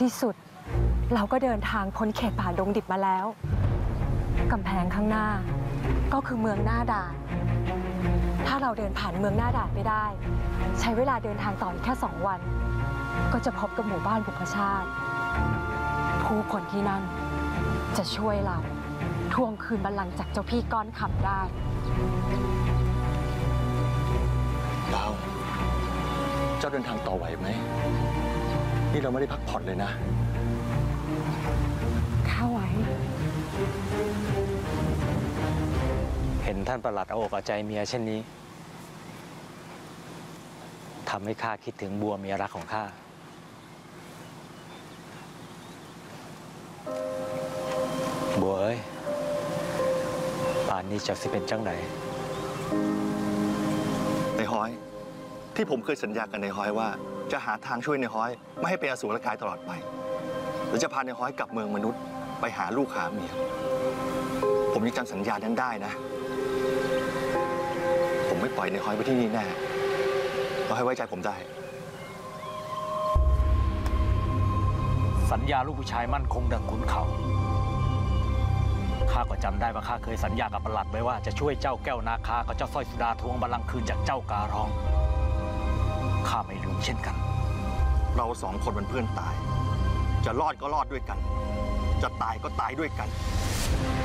ที่สุดเราก็เดินทางพ้นเขตป่าดงดิบมาแล้วกำแพงข้างหน้าก็คือเมืองหน้าด่านถ้าเราเดินผ่านเมืองหน้าด่านไปได้ใช้เวลาเดินทางต่ออีกแค่2 วันก็จะพบกับหมู่บ้านบุพชาติผู้คนที่นั่นจะช่วยเราทวงคืนบัลลังก์จากเจ้าพี่ก้อนคำได้ดาวเจ้าเดินทางต่อไหวไหมนี่เราไม่ได้พักผ่อนเลยนะข้าไหวเห็นท่านประหลัดเอาอกเอาใจเมียเช่นนี้ทำให้ข้าคิดถึงบัวเมียรักของข้าบัวเอ้ยป่านนี้เจ้าสิเป็นจังไหนในฮ้อยที่ผมเคยสัญญากันในฮ้อยว่าจะหาทางช่วยในฮ้อยไม่ให้เป็นอสูรกายตลอดไปและจะพาในฮ้อยกลับเมืองมนุษย์ไปหาลูกหาเมียผมยังจำสัญญานั้นได้นะผมไม่ปล่อยในฮ้อยไปที่นี่แน่ก็ให้ไว้ใจผมได้สัญญาลูกผู้ชายมั่นคงดังขุนเขาข้าก็จำได้ว่าข้าเคยสัญญากับประหลัดไว้ว่าจะช่วยเจ้าแก้วนาคากับเจ้าสร้อยสุดาทวงบัลลังก์คืนจากเจ้าการองข้าไม่ลืมเช่นกันเรา2 คนเป็นเพื่อนตายจะรอดก็รอดด้วยกันจะตายก็ตายด้วยกัน